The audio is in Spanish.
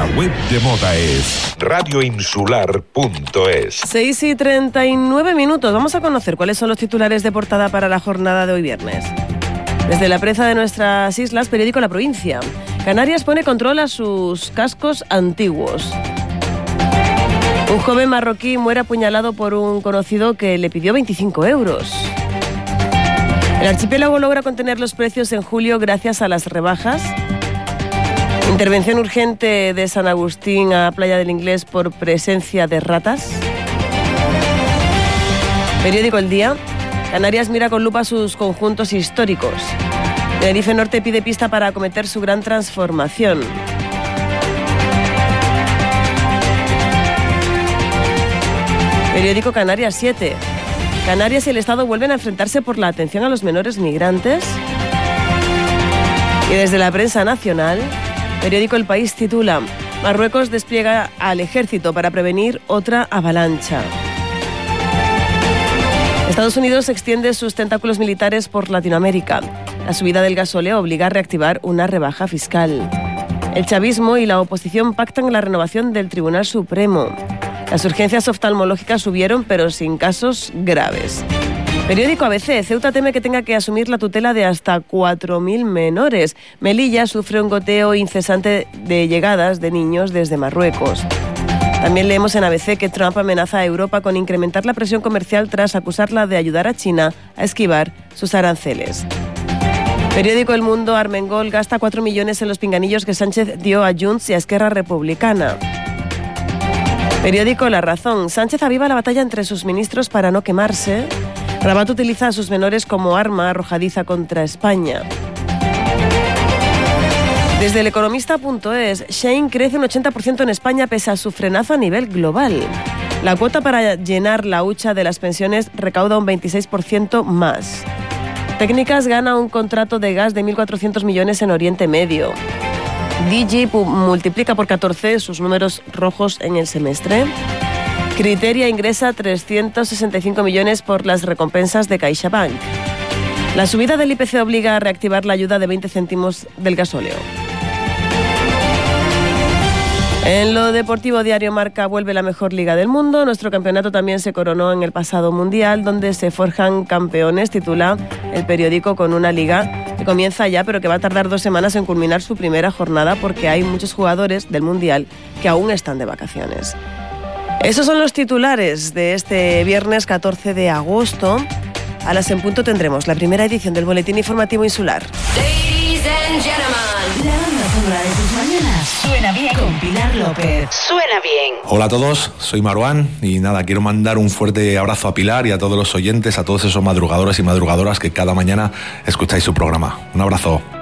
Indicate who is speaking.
Speaker 1: La web de moda es radioinsular.es.
Speaker 2: 6:39. Vamos a conocer cuáles son los titulares de portada para la jornada de hoy viernes. Desde la prensa de nuestras islas, periódico La Provincia. Canarias pone control a sus cascos antiguos. Un joven marroquí muere apuñalado por un conocido que le pidió 25 euros. El archipiélago logra contener los precios en julio gracias a las rebajas. Intervención urgente de San Agustín a Playa del Inglés por presencia de ratas. Periódico El Día. Canarias mira con lupa sus conjuntos históricos. Tenerife Norte pide pista para acometer su gran transformación. Periódico Canarias 7. Canarias y el Estado vuelven a enfrentarse por la atención a los menores migrantes. Y desde la prensa nacional, periódico El País titula: Marruecos despliega al ejército para prevenir otra avalancha. Estados Unidos extiende sus tentáculos militares por Latinoamérica. La subida del gasóleo obliga a reactivar una rebaja fiscal. El chavismo y la oposición pactan la renovación del Tribunal Supremo. Las urgencias oftalmológicas subieron, pero sin casos graves. Periódico ABC. Ceuta teme que tenga que asumir la tutela de hasta 4.000 menores. Melilla sufre un goteo incesante de llegadas de niños desde Marruecos. También leemos en ABC que Trump amenaza a Europa con incrementar la presión comercial tras acusarla de ayudar a China a esquivar sus aranceles. Periódico El Mundo. Armengol gasta 4 millones en los pinganillos que Sánchez dio a Junts y a Esquerra Republicana. Periódico La Razón. Sánchez aviva la batalla entre sus ministros para no quemarse. Rabat utiliza a sus menores como arma arrojadiza contra España. Desde el economista.es, Shein crece un 80% en España pese a su frenazo a nivel global. La cuota para llenar la hucha de las pensiones recauda un 26% más. Técnicas gana un contrato de gas de 1.400 millones en Oriente Medio. Digi multiplica por 14 sus números rojos en el semestre. Criteria ingresa 365 millones por las recompensas de CaixaBank. La subida del IPC obliga a reactivar la ayuda de 20 céntimos del gasóleo. En lo deportivo, Diario Marca vuelve la mejor liga del mundo. Nuestro campeonato también se coronó en el pasado mundial, donde se forjan campeones, titula el periódico, con una liga que comienza ya, pero que va a tardar 2 semanas en culminar su primera jornada porque hay muchos jugadores del mundial que aún están de vacaciones. Esos son los titulares de este viernes 14 de agosto. A las en punto tendremos la primera edición del Boletín Informativo Insular.
Speaker 3: Ladies and gentlemen,
Speaker 4: la banda sonora de tus mañanas suena bien con Pilar López.
Speaker 3: suena bien.
Speaker 5: Hola a todos, soy Marwan y nada, quiero mandar un fuerte abrazo a Pilar y a todos los oyentes, a todos esos madrugadores y madrugadoras que cada mañana escucháis su programa. Un abrazo.